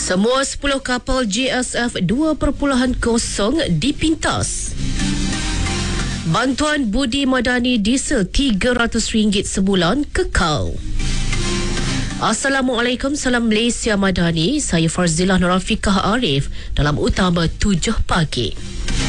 Semua 10 kapal GSF 2.0 dipintas. Bantuan Budi Madani diesel RM300 sebulan kekal. Assalamualaikum, salam Malaysia Madani. Saya Farzilah Nurafiqah Arif dalam Utama 7 pagi.